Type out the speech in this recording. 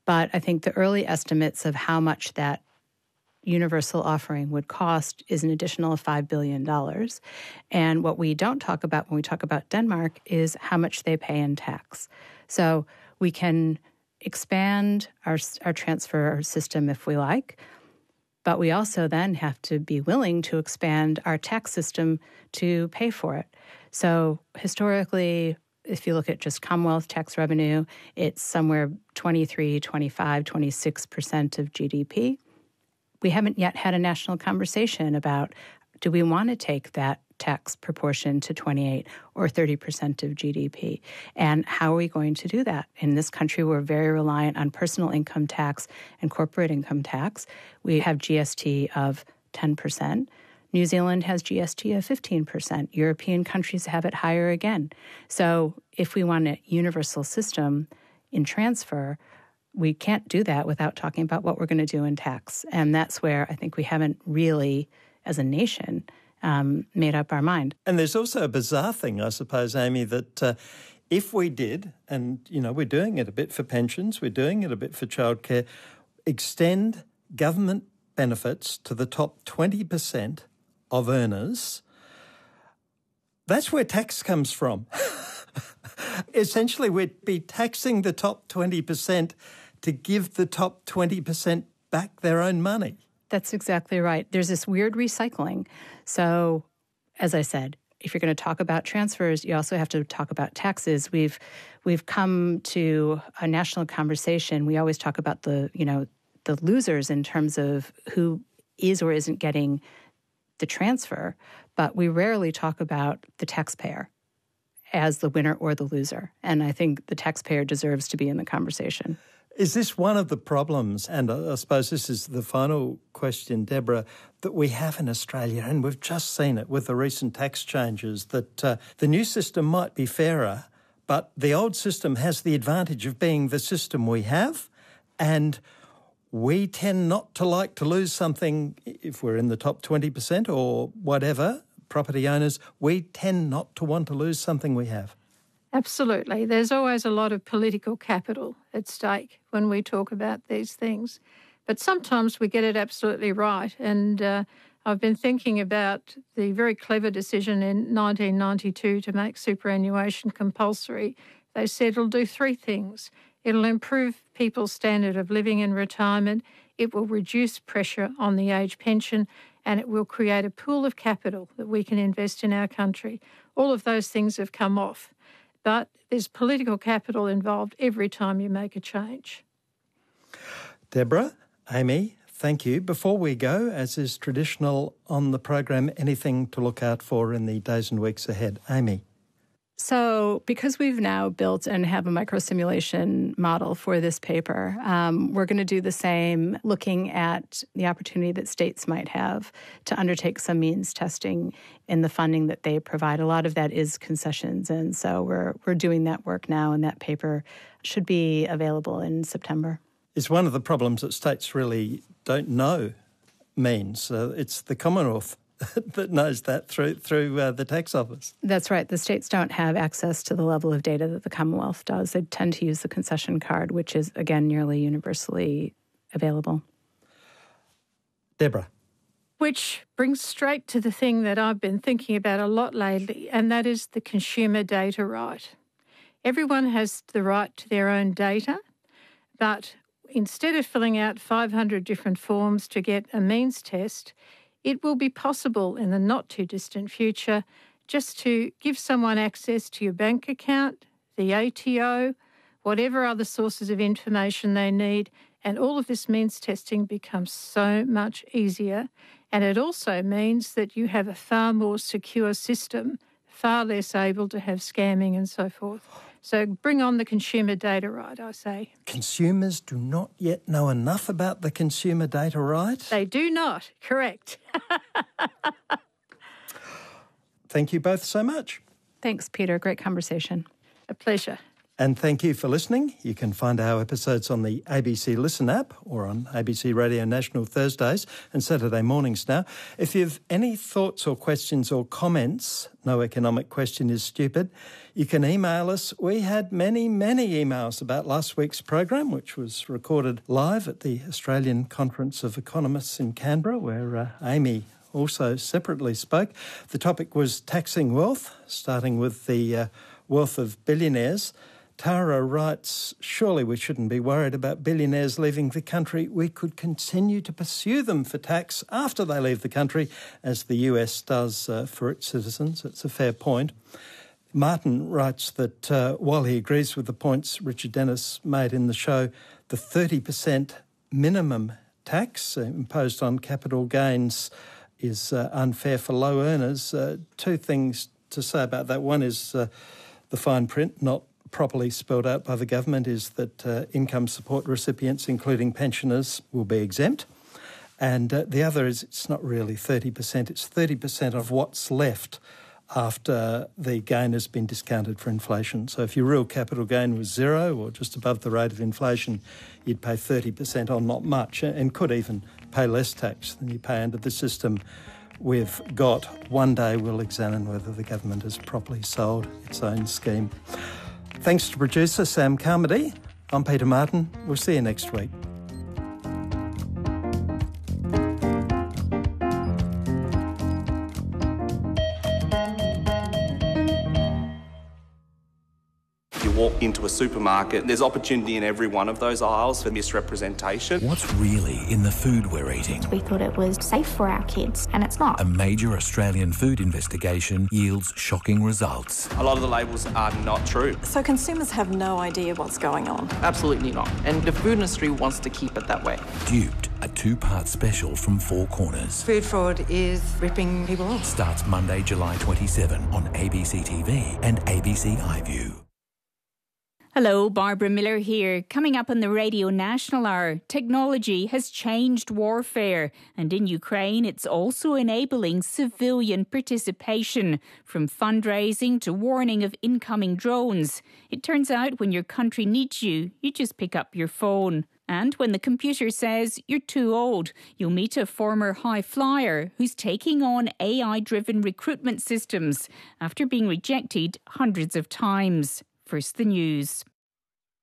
But I think the early estimates of how much that universal offering would cost is an additional $5 billion. And what we don't talk about when we talk about Denmark is how much they pay in tax. So we can expand our transfer system if we like, but we also then have to be willing to expand our tax system to pay for it. So historically, if you look at just Commonwealth tax revenue, it's somewhere 23, 25, 26% of GDP. We haven't yet had a national conversation about, do we want to take that tax proportion to 28 or 30% of GDP? And how are we going to do that? In this country, we're very reliant on personal income tax and corporate income tax. We have GST of 10%. New Zealand has GST of 15%. European countries have it higher again. So if we want a universal system in transfer, we can't do that without talking about what we're going to do in tax. And that's where I think we haven't really, as a nation, made up our mind. And there's also a bizarre thing, I suppose, Amy, that if we did, and, we're doing it a bit for pensions, we're doing it a bit for childcare, extend government benefits to the top 20% of earners, that's where tax comes from. Essentially, we'd be taxing the top 20% to give the top 20% back their own money. That's exactly right. There's this weird recycling. So, as I said, if you're going to talk about transfers, you also have to talk about taxes. We've come to a national conversation. We always talk about the losers in terms of who is or isn't getting the transfer, but we rarely talk about the taxpayer as the winner or the loser. And I think the taxpayer deserves to be in the conversation. Is this one of the problems, and I suppose this is the final question, Deborah, that we have in Australia, and we've just seen it with the recent tax changes, that the new system might be fairer, but the old system has the advantage of being the system we have, and we tend not to like to lose something if we're in the top 20% or whatever, property owners, we tend not to want to lose something we have. Absolutely. There's always a lot of political capital at stake when we talk about these things. But sometimes we get it absolutely right. And I've been thinking about the very clever decision in 1992 to make superannuation compulsory. They said it'll do three things. It'll improve people's standard of living in retirement, it will reduce pressure on the age pension, and it will create a pool of capital that we can invest in our country. All of those things have come off. But there's political capital involved every time you make a change. Deborah, Amy, thank you. Before we go, as is traditional on the program, anything to look out for in the days and weeks ahead? Amy. So because we've now built and have a microsimulation model for this paper, we're going to do the same, looking at the opportunity that states might have to undertake some means testing in the funding that they provide. A lot of that is concessions, and so we're doing that work now, and that paper should be available in September. It's one of the problems that states really don't know means. It's the Commonwealth that knows that through the tax office. That's right. The states don't have access to the level of data that the Commonwealth does. They tend to use the concession card, which is, again, nearly universally available. Deborah. Which brings straight to the thing that I've been thinking about a lot lately, and that is the consumer data right. Everyone has the right to their own data, but instead of filling out 500 different forms to get a means test, it will be possible in the not-too-distant future just to give someone access to your bank account, the ATO, whatever other sources of information they need, and all of this means testing becomes so much easier. And it also means that you have a far more secure system, far less able to have scamming and so forth. So bring on the consumer data right, I say. Consumers do not yet know enough about the consumer data right? They do not, correct. Thank you both so much. Thanks, Peter. Great conversation. A pleasure. And thank you for listening. You can find our episodes on the ABC Listen app or on ABC Radio National Thursdays and Saturday mornings now. If you've any thoughts or questions or comments, no economic question is stupid, you can email us. We had many emails about last week's program, which was recorded live at the Australian Conference of Economists in Canberra, where Amy also separately spoke. The topic was taxing wealth, starting with the wealth of billionaires. Tara writes, surely we shouldn't be worried about billionaires leaving the country. We could continue to pursue them for tax after they leave the country, as the US does for its citizens. It's a fair point. Martin writes that while he agrees with the points Richard Dennis made in the show, the 30% minimum tax imposed on capital gains is unfair for low earners. Two things to say about that. One is the fine print, not properly spelled out by the government, is that income support recipients, including pensioners, will be exempt. And the other is it's not really 30%, it's 30% of what's left after the gain has been discounted for inflation. So if your real capital gain was zero or just above the rate of inflation, you'd pay 30% on not much and could even pay less tax than you pay under the system we've got. One day we'll examine whether the government has properly sold its own scheme. Thanks to producer Sam Carmody. I'm Peter Martin. We'll see you next week. Walk into a supermarket, there's opportunity in every one of those aisles for misrepresentation. What's really in the food we're eating? We thought it was safe for our kids, and it's not. A major Australian food investigation yields shocking results. A lot of the labels are not true. So consumers have no idea what's going on. Absolutely not. And the food industry wants to keep it that way. Duped, a two-part special from Four Corners. Food fraud is ripping people off. Starts Monday, July 27 on ABC TV and ABC iView. Hello, Barbara Miller here. Coming up on the Radio National Hour, technology has changed warfare, and in Ukraine it's also enabling civilian participation, from fundraising to warning of incoming drones. It turns out when your country needs you, you just pick up your phone. And when the computer says you're too old, you'll meet a former high flyer who's taking on AI-driven recruitment systems after being rejected hundreds of times. First, the news.